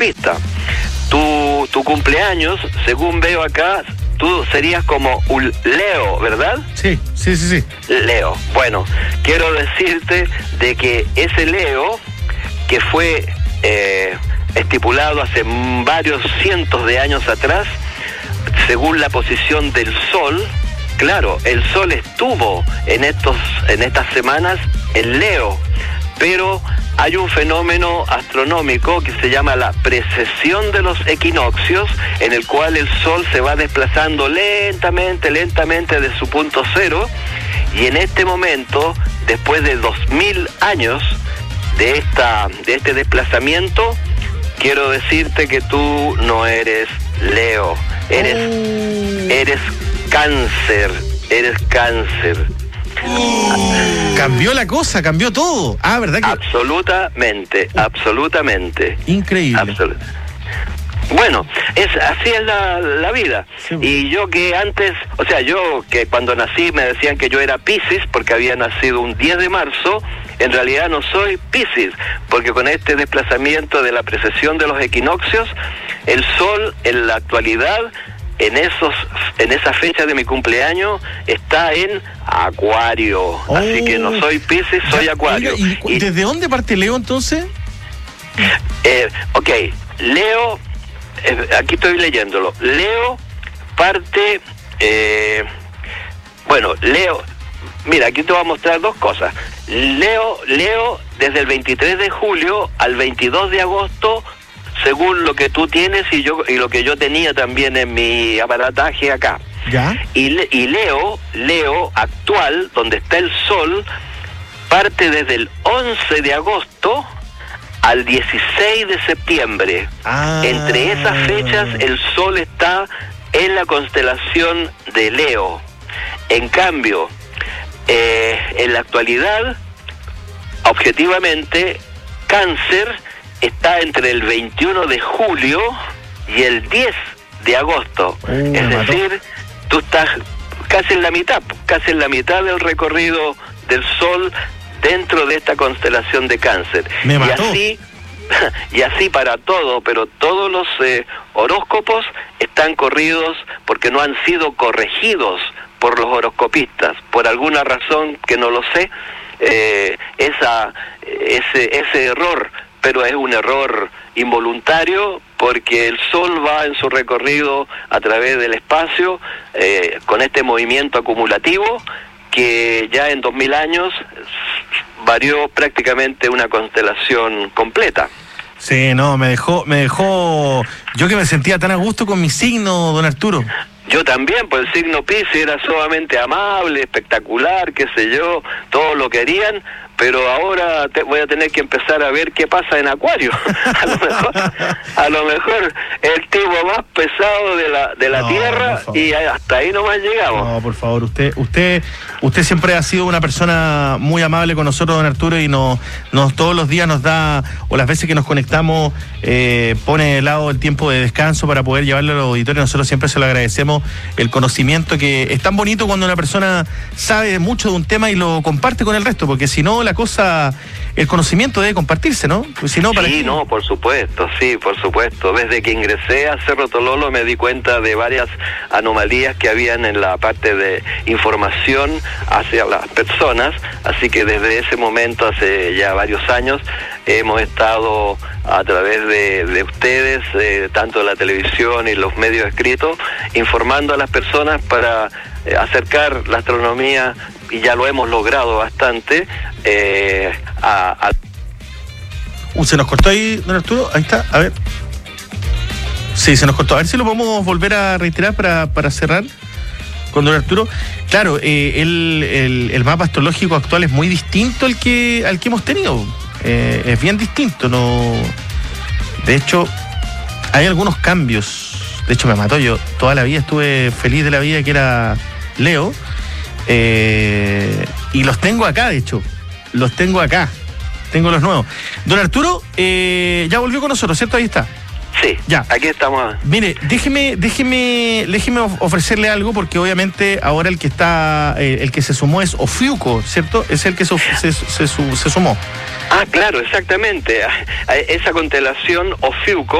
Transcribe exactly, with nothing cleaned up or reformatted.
horoscopista. Tu, tu cumpleaños, según veo acá, tú serías como un Leo, ¿verdad? Sí, sí, sí, sí. Leo. Bueno, quiero decirte de que ese Leo, que fue eh, estipulado hace varios cientos de años atrás, según la posición del Sol, claro, el Sol estuvo en estos, en estas semanas en Leo, pero hay un fenómeno astronómico que se llama la precesión de los equinoccios, en el cual el Sol se va desplazando lentamente, lentamente de su punto cero, y en este momento, después de dos mil años de esta, de este desplazamiento, quiero decirte que tú no eres Leo, eres, oh. eres Cáncer, eres Cáncer. Oh. Cambió la cosa, cambió todo. Ah, ¿verdad que? Absolutamente, absolutamente. Increíble. Absolut- Bueno, es así es la, la vida. Sí. Y yo que antes, o sea, yo que cuando nací me decían que yo era Piscis porque había nacido un diez de marzo, en realidad no soy Piscis, porque con este desplazamiento de la precesión de los equinoccios, el Sol en la actualidad, en esos en esa fecha de mi cumpleaños, está en Acuario. Oh. Así que no soy Piscis, soy Ya, Acuario. oiga, ¿y, Y- desde dónde parte Leo entonces? Eh, ok, Leo, eh, aquí estoy leyéndolo. Leo parte, eh, bueno, Leo, mira, aquí te voy a mostrar dos cosas. Leo, Leo desde el veintitrés de julio al veintidós de agosto, según lo que tú tienes y yo y lo que yo tenía también en mi aparataje acá. Ya. Y, Le- y Leo, Leo actual, donde está el Sol, parte desde el once de agosto al dieciséis de septiembre. Ah. Entre esas fechas el Sol está en la constelación de Leo. En cambio, eh, en la actualidad, objetivamente, Cáncer está entre el veintiuno de julio y el diez de agosto. Uh, es me mató. decir, tú estás casi en la mitad, casi en la mitad del recorrido del Sol dentro de esta constelación de Cáncer. Me y mató. así y así para todo, pero todos los eh, horóscopos están corridos porque no han sido corregidos por los horoscopistas, por alguna razón que no lo sé, eh, esa ese ese error, pero es un error involuntario porque el Sol va en su recorrido a través del espacio eh, con este movimiento acumulativo que ya en dos mil años varió prácticamente una constelación completa. Sí, no, me dejó, me dejó, yo que me sentía tan a gusto con mi signo, don Arturo. Yo también, pues el signo Piscis era sumamente amable, espectacular, qué sé yo, todos lo querían, pero ahora te, voy a tener que empezar a ver qué pasa en Acuario. A lo mejor, a lo mejor el tipo más pesado de la de la No, Tierra por favor. y hasta ahí nomás llegamos. No, por favor, usted, usted, usted siempre ha sido una persona muy amable con nosotros, don Arturo, y nos, nos todos los días nos da, o las veces que nos conectamos, eh, pone de lado el tiempo de descanso para poder llevarlo al auditorio. Nosotros siempre se lo agradecemos, el conocimiento que es tan bonito cuando una persona sabe mucho de un tema y lo comparte con el resto, porque si no la cosa, el conocimiento debe compartirse, ¿no? Pues si no, ¿para Sí, qué? no, por supuesto, sí, por supuesto. Desde que ingresé a Cerro Tololo me di cuenta de varias anomalías que habían en la parte de información hacia las personas, así que desde ese momento, hace ya varios años, hemos estado a través de, de ustedes, eh, tanto la televisión y los medios escritos, informando a las personas para eh, acercar la astronomía, y ya lo hemos logrado bastante, eh, a, a Uh, se nos cortó ahí, don Arturo, ahí está, a ver. Sí, se nos cortó. A ver si lo podemos volver a reiterar para, para cerrar con don Arturo. Claro, eh, el, el, el mapa astrológico actual es muy distinto al que al que hemos tenido. Eh, es bien distinto, no. De hecho, hay algunos cambios. De hecho, me mató. Yo toda la vida estuve feliz de la vida que era Leo. Eh, y los tengo acá, de hecho. Los tengo acá. Tengo los nuevos. Don Arturo, eh, ya volvió con nosotros, ¿cierto? Ahí está. Sí, Ya. aquí estamos. Mire, déjeme, déjeme, déjeme ofrecerle algo, porque obviamente ahora el que está, eh, el que se sumó es Ofiuco, ¿cierto? Es el que se, se, se, se sumó. Ah, claro, exactamente. A- a Esa constelación Ofiuco